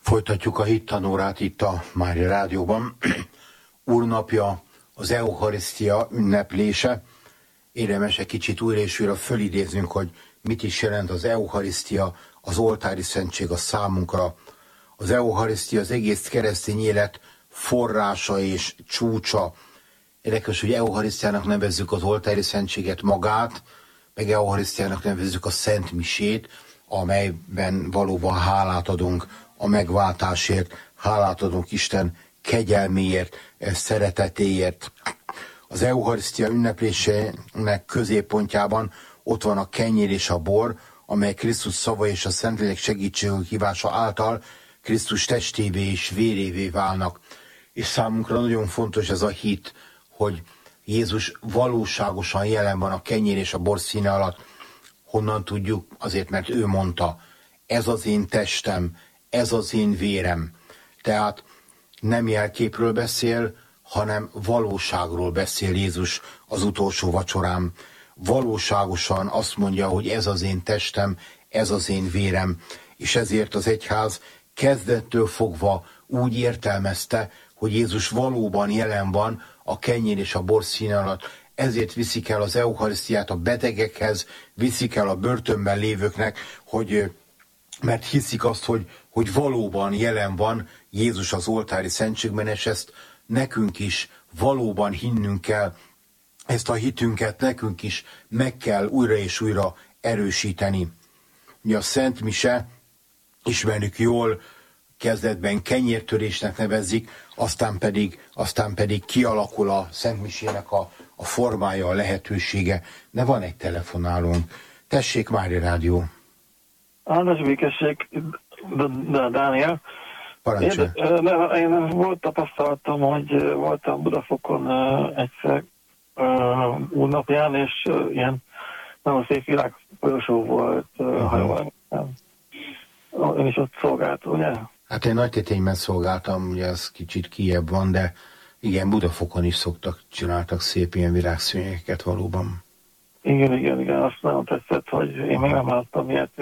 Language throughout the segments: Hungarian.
Folytatjuk a hittanórát itt a Mária Rádióban. Úrnapja, az Eucharisztia ünneplése. Érdemes egy kicsit újra és újra fölidéznünk, hogy mit is jelent az Eucharisztia, az oltári szentség a számunkra. Az Eucharisztia az egész keresztény élet forrása és csúcsa. Érdekes, hogy Eucharisztiának nevezzük az oltári szentséget magát, meg Eucharisztiának nevezzük a Szent Misét, amelyben valóban hálát adunk a megváltásért, hálát adunk Isten kegyelméért, szeretetéért. Az Eucharisztia ünneplésének középpontjában ott van a kenyér és a bor, amely Krisztus szava és a Szentlélek segítségül hívása által Krisztus testévé és vérévé válnak. És számunkra nagyon fontos ez a hit, hogy Jézus valóságosan jelen van a kenyér és a bor színe alatt. Honnan tudjuk? Azért, mert ő mondta, ez az én testem, ez az én vérem. Tehát nem jelképről beszél, hanem valóságról beszél Jézus az utolsó vacsorán. Valóságosan azt mondja, hogy ez az én testem, ez az én vérem. És ezért az egyház kezdettől fogva úgy értelmezte, hogy Jézus valóban jelen van a kenyér és a bor színe alatt. Ezért viszik el az Eucharisztiát a betegekhez, viszik el a börtönben lévőknek, mert hiszik azt, hogy valóban jelen van Jézus az oltári szentségben, és ezt nekünk is valóban hinnünk kell. Ezt a hitünket nekünk is meg kell újra és újra erősíteni. Ugye a Szent Mise, ismerjük jól, kezdetben kenyértörésnek nevezzik, aztán pedig kialakul a Szent Misének a formája, a lehetősége. De van egy telefonálónk. Tessék, Mária Rádió. Áldás békesség, Dániel. Parancsolj. Én volt tapasztalatom, hogy voltam Budafokon egyszer úrnapján, és ilyen nagyon szép virágfolyosó volt, ha jól emlékszem. Én is ott szolgáltam, ugye? Hát én Nagytétényben szolgáltam, ugye az kicsit kijebb van, de igen, Budafokon is csináltak szép ilyen virágszőnyegeket valóban. Igen, azt nagyon tetszett, hogy én még nem láttam ilyet,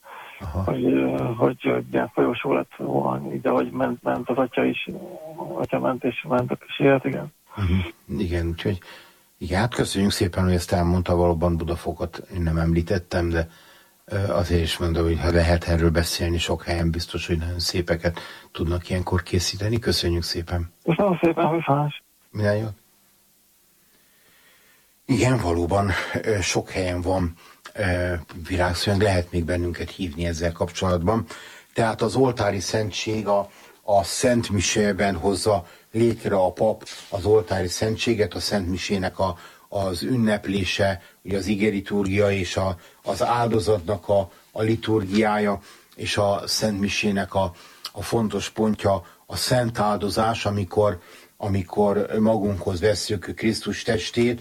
hogy ilyen folyosó lett volna, de hogy ment az atya is, atya ment és ment a kísérlet, igen. Igen, úgyhogy igen, hát köszönjük szépen, hogy ezt elmondta, valóban Budafokot én nem említettem, de azért is mondom, hogy ha lehet erről beszélni, sok helyen biztos, hogy nagyon szépeket tudnak ilyenkor készíteni. Köszönjük szépen. Köszönöm szépen, hogy fás. Minden jót. Igen, valóban sok helyen van virágszőnyeg, lehet még bennünket hívni ezzel kapcsolatban. Tehát az oltári szentség a Szent Misében hozza létre a pap az oltári szentséget, a Szent Misének az ünneplése, ugye az igeliturgia és az áldozatnak a liturgiája, és a Szent Misének a fontos pontja a szent áldozás, amikor magunkhoz vesszük Krisztus testét,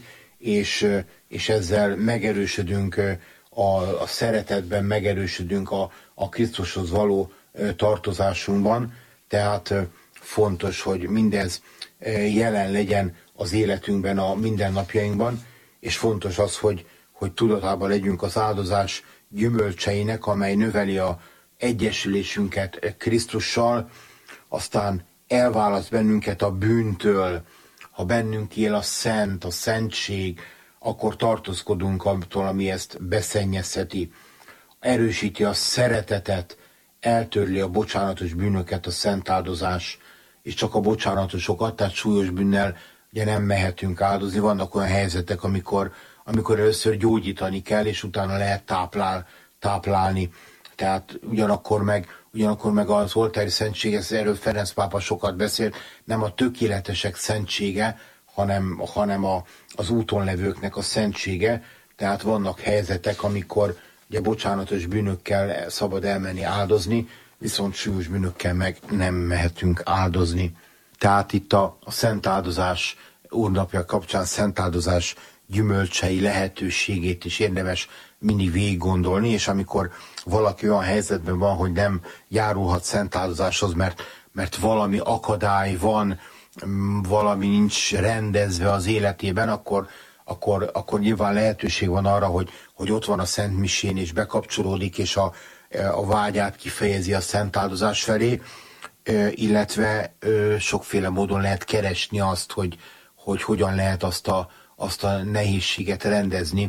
és ezzel megerősödünk a szeretetben, megerősödünk a Krisztushoz való tartozásunkban. Tehát fontos, hogy mindez jelen legyen az életünkben, a mindennapjainkban, és fontos az, hogy tudatában legyünk az áldozás gyümölcseinek, amely növeli a egyesülésünket Krisztussal, aztán elválaszt bennünket a bűntől. Ha bennünk él a szentség, akkor tartózkodunk attól, ami ezt beszennyezheti. Erősíti a szeretetet, eltörli a bocsánatos bűnöket a szent áldozás, és csak a bocsánatosokat, tehát súlyos bűnnel ugye nem mehetünk áldozni. Vannak olyan helyzetek, amikor először gyógyítani kell, és utána lehet táplálni. Tehát ugyanakkor meg az oltári szentség, erről Ferenc pápa sokat beszélt, nem a tökéletesek szentsége, hanem az úton levőknek a szentsége. Tehát vannak helyzetek, amikor ugye bocsánatos bűnökkel szabad elmenni áldozni, viszont súlyos bűnökkel meg nem mehetünk áldozni. Tehát itt a szent áldozás úrnapja kapcsán szent áldozás gyümölcsei lehetőségét is érdemes mindig végig gondolni, és amikor valaki olyan helyzetben van, hogy nem járulhat szent áldozáshoz, mert valami akadály van, valami nincs rendezve az életében, akkor nyilván lehetőség van arra, hogy ott van a Szent Misén, és bekapcsolódik, és a vágyát kifejezi a szent áldozás felé, illetve sokféle módon lehet keresni azt, hogy hogyan lehet azt a nehézséget rendezni,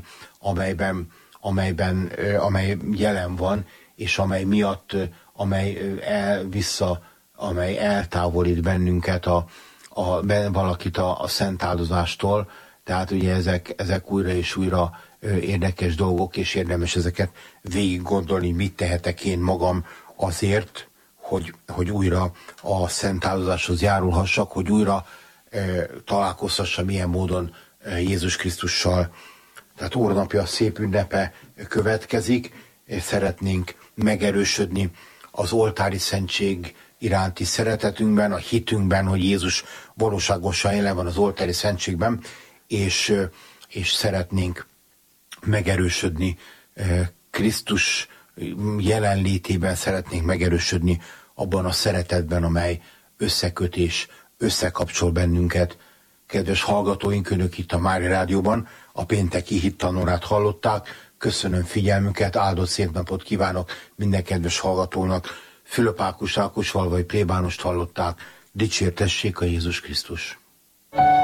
amely jelen van, és amely miatt, amely eltávolít bennünket valakit a szent áldozástól. Tehát ugye ezek újra és újra érdekes dolgok, és érdemes ezeket végig gondolni, mit tehetek én magam azért, hogy újra a szent áldozáshoz járulhassak, hogy újra találkozhassam ilyen módon Jézus Krisztussal. Tehát Úrnapja szép ünnepe következik, és szeretnénk megerősödni az oltári szentség iránti szeretetünkben, a hitünkben, hogy Jézus valóságosan jelen van az oltári szentségben, és szeretnénk megerősödni Krisztus jelenlétében, szeretnénk megerősödni abban a szeretetben, amely összeköt és összekapcsol bennünket. Kedves hallgatóink, önök itt a Mária Rádióban a pénteki hittanórát hallották. Köszönöm figyelmüket, áldott szép napot kívánok minden kedves hallgatónak. Fülöp Ákos Ákosvalvai plébánost hallották. Dicsértessék a Jézus Krisztus!